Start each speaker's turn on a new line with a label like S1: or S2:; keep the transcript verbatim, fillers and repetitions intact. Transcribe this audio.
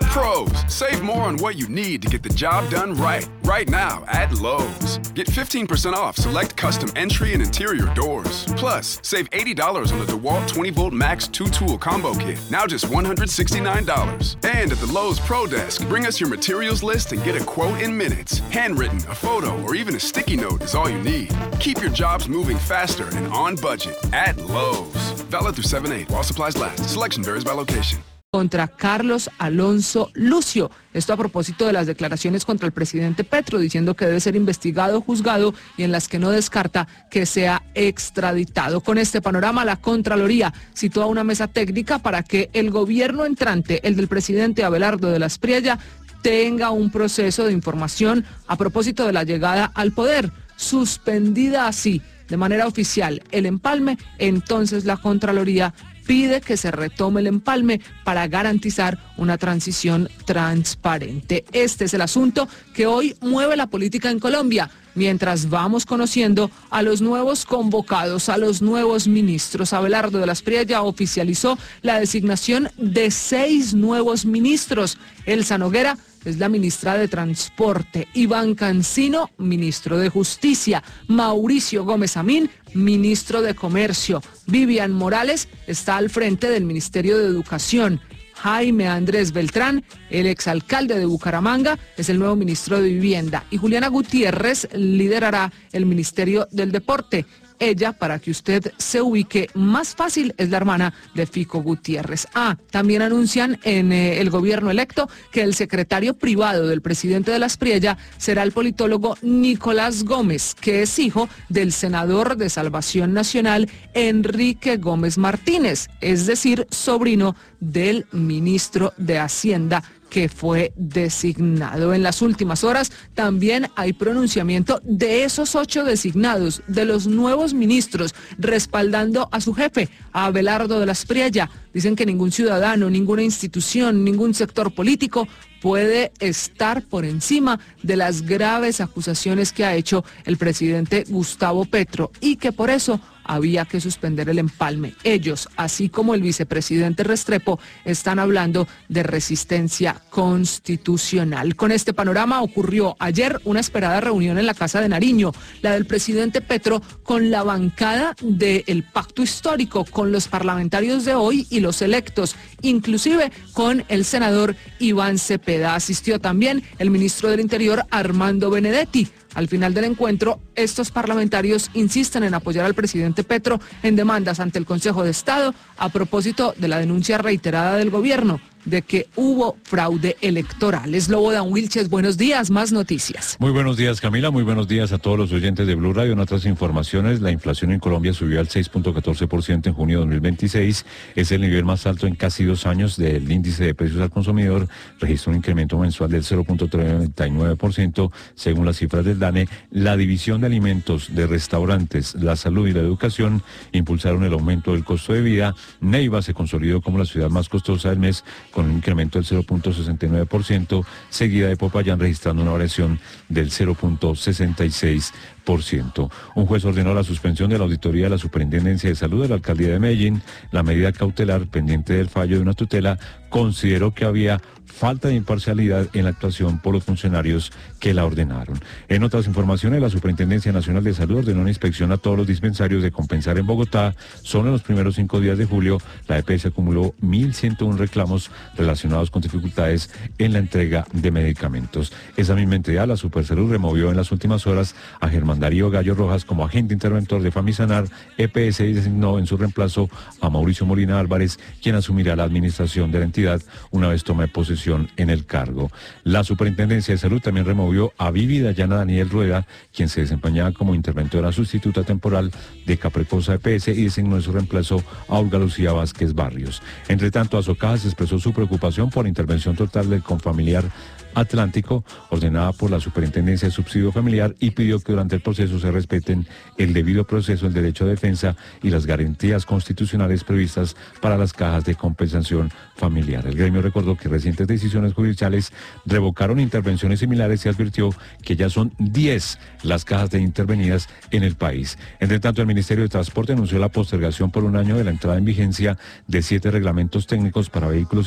S1: Pros, save more on what you need to get the job done right. Right now at Lowe's. Get fifteen percent off select custom entry and interior doors. Plus, save eighty dollars on the DeWalt twenty volt Max two tool combo kit. Now just one hundred sixty-nine dollars. And at the Lowe's Pro Desk, bring us your materials list and get a quote in minutes. Handwritten, a photo, or even a sticky note is all you need. Keep your jobs moving faster and on budget at Lowe's. Valid through seven eight while supplies last. Selection varies by location.
S2: Contra Carlos Alonso Lucio. Esto a propósito de las declaraciones contra el presidente Petro, diciendo que debe ser investigado, juzgado y en las que no descarta que sea extraditado. Con este panorama, la Contraloría citó a una mesa técnica para que el gobierno entrante, el del presidente Abelardo de la Espriella, tenga un proceso de información a propósito de la llegada al poder. Suspendida así, de manera oficial, el empalme, entonces la Contraloría pide que se retome el empalme para garantizar una transición transparente. Este es el asunto que hoy mueve la política en Colombia, mientras vamos conociendo a los nuevos convocados, a los nuevos ministros. Abelardo de la Espriella oficializó la designación de seis nuevos ministros. Elsa Noguera es la ministra de Transporte, Iván Cancino, ministro de Justicia, Mauricio Gómez Amín, ministro de Comercio, Vivian Morales está al frente del Ministerio de Educación, Jaime Andrés Beltrán, el exalcalde de Bucaramanga, es el nuevo ministro de Vivienda y Juliana Gutiérrez liderará el Ministerio del Deporte. Ella, para que usted se ubique más fácil, es la hermana de Fico Gutiérrez. Ah, también anuncian en eh, el gobierno electo que el secretario privado del presidente de la Espriella será el politólogo Nicolás Gómez, que es hijo del senador de Salvación Nacional Enrique Gómez Martínez, es decir, sobrino del ministro de Hacienda que fue designado. En las últimas horas también hay pronunciamiento de esos ocho designados, de los nuevos ministros, respaldando a su jefe, a Abelardo de la Espriella. Dicen que ningún ciudadano, ninguna institución, ningún sector político puede estar por encima de las graves acusaciones que ha hecho el presidente Gustavo Petro y que por eso había que suspender el empalme. Ellos, así como el vicepresidente Restrepo, están hablando de resistencia constitucional. Con este panorama ocurrió ayer una esperada reunión en la Casa de Nariño, la del presidente Petro con la bancada del Pacto Histórico, con los parlamentarios de hoy y los electos, inclusive con el senador Iván Cepeda. Asistió también el ministro del Interior, Armando Benedetti. Al final del encuentro, estos parlamentarios insisten en apoyar al presidente Petro en demandas ante el Consejo de Estado a propósito de la denuncia reiterada del gobierno de que hubo fraude electoral. Slobodan Wilches, buenos días, más noticias.
S3: Muy buenos días, Camila, muy buenos días a todos los oyentes de Blue Radio. En otras informaciones, la inflación en Colombia subió al seis punto catorce por ciento en junio de dos mil veintiséis. Es el nivel más alto en casi dos años del índice de precios al consumidor. Registró un incremento mensual del cero punto treinta y nueve por ciento, según las cifras del DANE. La división de alimentos, de restaurantes, la salud y la educación impulsaron el aumento del costo de vida. Neiva se consolidó como la ciudad más costosa del mes, con un incremento del cero punto sesenta y nueve por ciento, seguida de Popayán registrando una variación del cero punto sesenta y seis por ciento. Un juez ordenó la suspensión de la auditoría de la Superintendencia de Salud de la Alcaldía de Medellín. La medida cautelar pendiente del fallo de una tutela consideró que había falta de imparcialidad en la actuación por los funcionarios que la ordenaron. En otras informaciones, la Superintendencia Nacional de Salud ordenó una inspección a todos los dispensarios de Compensar en Bogotá. Solo en los primeros cinco días de julio, la E P S acumuló mil ciento uno reclamos relacionados con dificultades en la entrega de medicamentos. Esa misma entidad, la Supersalud, removió en las últimas horas a Germán Darío Gallo Rojas como agente interventor de Famisanar E P S y designó en su reemplazo a Mauricio Molina Álvarez, quien asumirá la administración de la entidad una vez tome posesión en el cargo. La Superintendencia de Salud también removió a Vivi Dayana Daniel Rueda, quien se desempeñaba como interventora sustituta temporal de Caprecosa E P S, y designó en su reemplazo a Olga Lucía Vázquez Barrios. Entre tanto, Azocajas expresó su preocupación por la intervención total del Confamiliar Atlántico, ordenada por la Superintendencia de Subsidio Familiar, y pidió que durante el proceso se respeten el debido proceso, el derecho a defensa y las garantías constitucionales previstas para las cajas de compensación familiar. El gremio recordó que recientes decisiones judiciales revocaron intervenciones similares y advirtió que ya son diez las cajas de intervenidas en el país. Entre tanto, el Ministerio de Transporte anunció la postergación por un año de la entrada en vigencia de siete reglamentos técnicos para vehículos